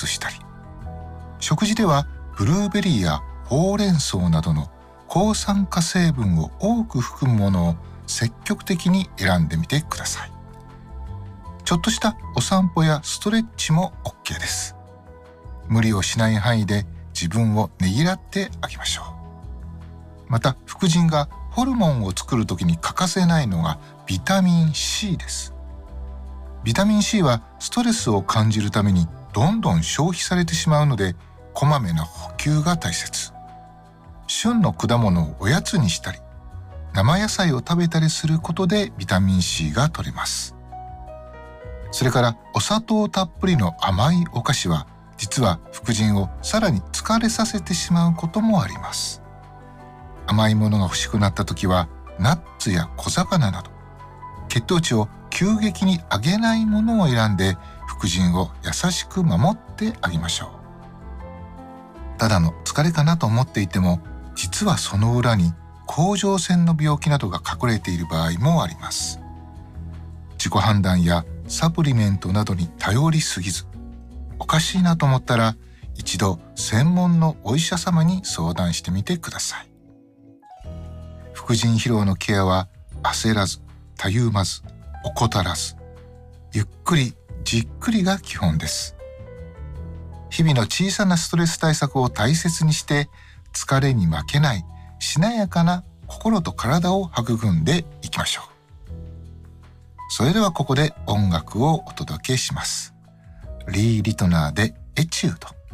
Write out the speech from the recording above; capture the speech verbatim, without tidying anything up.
スしたり、食事ではブルーベリーやほうれん草などの抗酸化成分を多く含むものを積極的に選んでみてください。ちょっとしたお散歩やストレッチも OK です。無理をしない範囲で自分をねぎらってあげましょう。また、副腎がホルモンを作るときに欠かせないのがビタミン C です。ビタミン C はストレスを感じるためにどんどん消費されてしまうので、こまめな補給が大切。旬の果物をおやつにしたり、生野菜を食べたりすることでビタミン C が取れます。それからお砂糖たっぷりの甘いお菓子は、実は副腎をさらに疲れさせてしまうこともあります。甘いものが欲しくなった時は、ナッツや小魚など血糖値を急激に上げないものを選んで副腎を優しく守ってあげましょう。ただの疲れかなと思っていても、実はその裏に甲状腺の病気などが隠れている場合もあります。自己判断やサプリメントなどに頼りすぎず、おかしいなと思ったら一度専門のお医者様に相談してみてください。副腎疲労のケアは焦らず、たゆまず、怠らず、ゆっくりじっくりが基本です。日々の小さなストレス対策を大切にして、疲れに負けないしなやかな心と体を育んでいきましょう。それではここで音楽をお届けします。リー・リトナーでエチュード。